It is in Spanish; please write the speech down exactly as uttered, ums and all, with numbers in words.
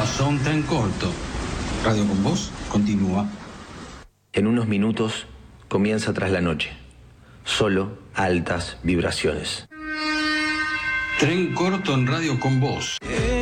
Pasó un tren corto. Radio con Voz continúa. En unos minutos comienza Tras la Noche. Solo altas vibraciones. Tren corto en Radio con Voz.